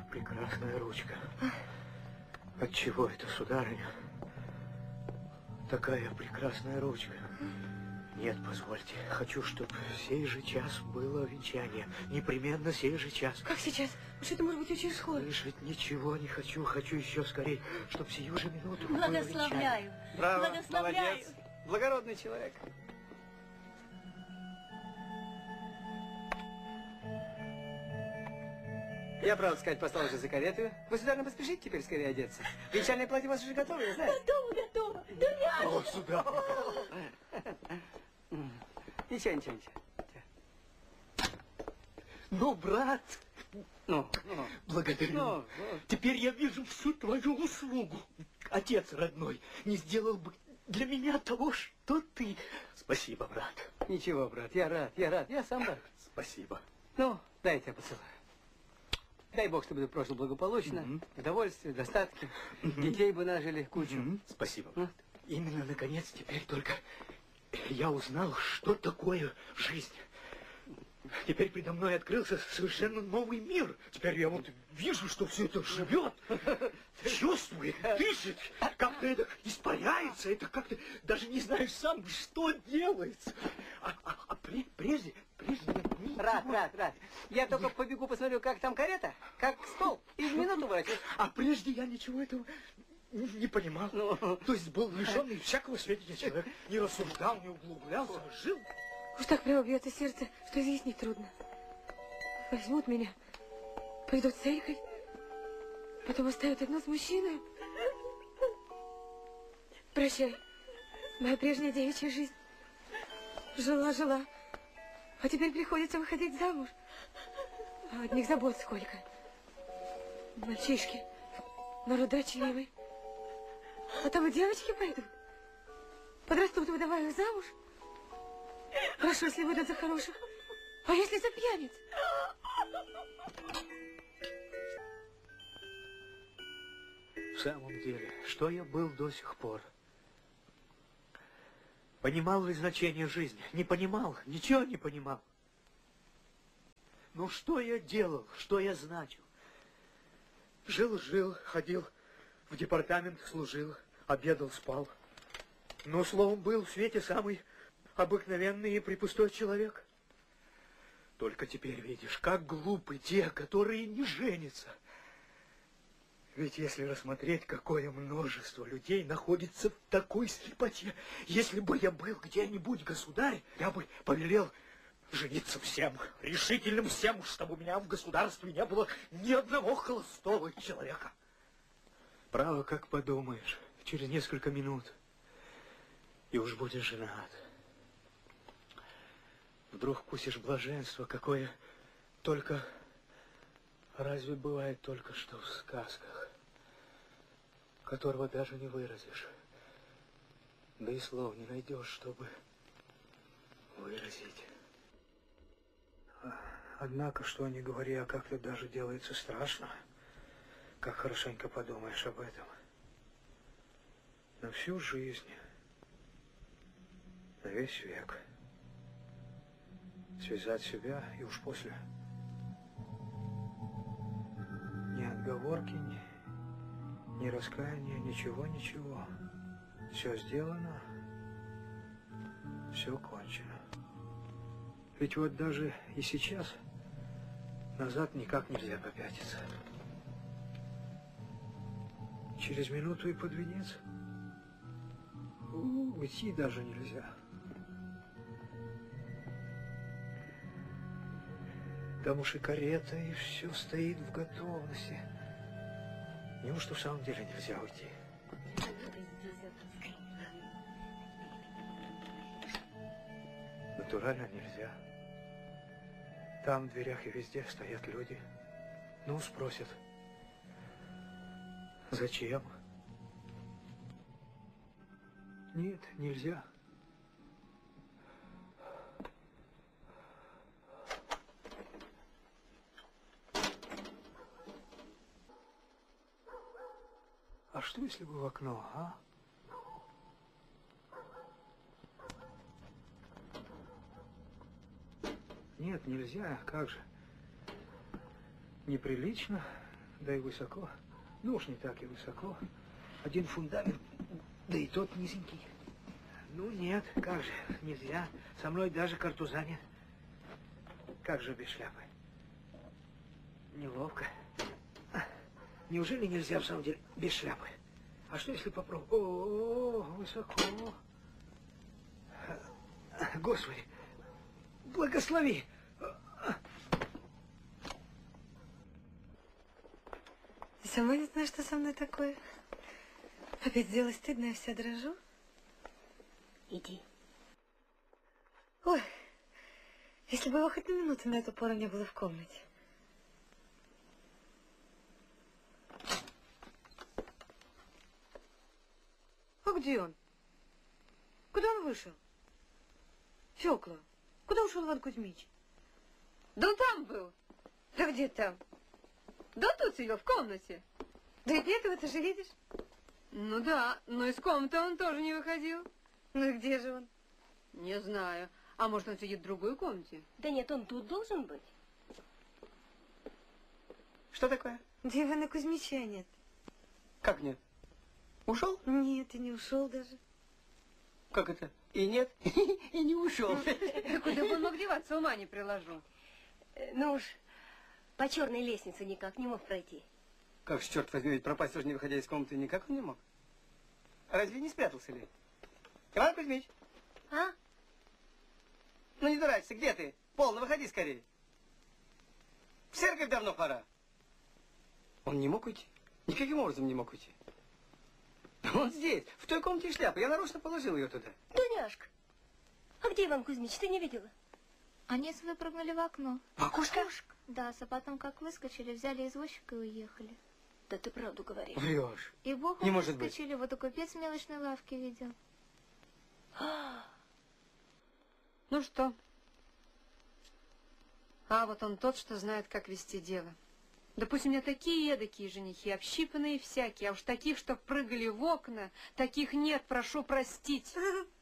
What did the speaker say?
прекрасная ручка. Отчего это, сударыня? Такая прекрасная ручка. Нет, позвольте. Хочу, чтобы сей же час было венчание. Непременно сей же час. Как сейчас? Что это может быть очень скоро? Слышать ничего не хочу. Хочу еще скорее, чтобы сию же минуту было Благословляю. Браво, Благословляю. молодец. Благородный человек. Я, правда сказать, послал уже за карету. Вы, сударыня, поспешите теперь скорее одеться. Венчальное платье у вас уже готово, я знаю. Готово. Да, О, сюда. Ничего. Ну, брат, Ну. благодарю. Ну. Теперь я вижу всю твою услугу. Отец родной не сделал бы для меня того, что ты. Спасибо, брат. Ничего, брат, я рад. Я сам рад. Спасибо. Ну, дай я тебя поцелую. Дай Бог, чтобы ты прожил благополучно, в довольстве, достатке. Детей бы нажили кучу. Спасибо, Ну. брат. Именно, наконец, теперь только я узнал, что такое жизнь. Теперь передо мной открылся совершенно новый мир. Теперь я вот вижу, что все это живет, чувствует, дышит, как-то это испаряется, это как-то даже не знаешь сам, что делается. Прежде я Рад. Я только побегу, посмотрю, как там карета, как стол, и в минуту ворочусь. А прежде я ничего этого не понимал. То есть был лишенный всякого сведения человек. Не рассуждал, не углублялся, жил. Уж так прямо бьется сердце, что изъяснить трудно. Возьмут меня, пойдут в церковь, потом оставят одну с мужчиной. Прощай, моя прежняя девичья жизнь. Жила, а теперь приходится выходить замуж. А одних забот сколько. Мальчишки, народ дрочливый. А там и девочки пойдут. Подрастут, выдавая их замуж. Хорошо, если выйдут за хороших. А если за пьяниц? В самом деле, что я был до сих пор? Понимал ли значение жизни? Не понимал, ничего не понимал. Ну, что я делал, что я значил? Жил, ходил, в департамент служил, обедал, спал. Ну, словом, был в свете самый обыкновенный и припустой человек. Только теперь видишь, как глупы те, которые не женятся. Ведь если рассмотреть, какое множество людей находится в такой слепоте, если бы я был где-нибудь государь, я бы повелел жениться всем, решительным всем, чтобы у меня в государстве не было ни одного холостого человека. Право, как подумаешь, через несколько минут, и уж будешь женат. Вдруг вкусишь блаженство, какое только... Разве бывает только что в сказках, которого даже не выразишь, да и слов не найдешь, чтобы выразить. Однако, что ни говори, а как-то даже делается страшно, как хорошенько подумаешь об этом. На всю жизнь, на весь век. Связать себя и уж после ни отговорки, ни раскаяния, ничего. Все сделано, все кончено. Ведь вот даже и сейчас назад никак нельзя попятиться. Через минуту и под венец. Уйти даже нельзя. Там уж и карета, и все стоит в готовности. Неужто в самом деле нельзя уйти? Натурально нельзя. Там в дверях и везде стоят люди. Ну, спросят. Зачем? Нет, нельзя. А что, если бы в окно, а? Нет, нельзя, как же. Неприлично да и высоко. Ну уж не так и высоко. Один фундамент, да и тот низенький. Ну нет, как же, нельзя. Со мной даже картуза нет. Как же без шляпы? Неловко. Неужели нельзя в самом деле без шляпы? А что если попробовать? О, высоко. Господи, благослови. Ты сама не знаешь, что со мной такое. Опять сделалось стыдно, я вся дрожу. Иди. Ой, если бы его хоть на минуту на эту пору не было в комнате. А где он? Куда он вышел? Фёкла, куда ушел Иван Кузьмич? Да он там был. Да где там? Да тут сидел в комнате. Да и этого ты же видишь. Ну да, но из комнаты он тоже не выходил. Ну и где же он? Не знаю. А может, он сидит в другой комнате? Да нет, он тут должен быть. Что такое? Да Ивана Кузьмича нет. Как нет? Ушел? Нет, и не ушел даже. Как это? И нет, и не ушел. Куда бы он мог деваться, ума не приложу. Ну уж, по черной лестнице никак не мог пройти. Как ж, черт возьми, ведь пропасть тоже не выходя из комнаты никак он не мог. Разве не спрятался ли? Иван Кузьмич? А? Ну не дурачься, где ты? Полно, выходи скорее. В церковь давно пора. Он не мог уйти? Никаким образом не мог уйти. Он здесь, в той комнате шляпа. Я нарочно положил ее туда. Дуняшка, а где Иван Кузьмич, ты не видела? Они выпрыгнули в окно. В окошко? Да, а потом как выскочили, взяли извозчика и уехали. Да ты правду говоришь. Врешь. И бог Не может быть. выскочили, вот и купец в мелочной лавке видел. Ну что? А вот он тот, что знает, как вести дело. Да пусть у меня такие эдакие женихи, общипанные всякие, а уж таких, что прыгали в окна, таких нет, прошу простить.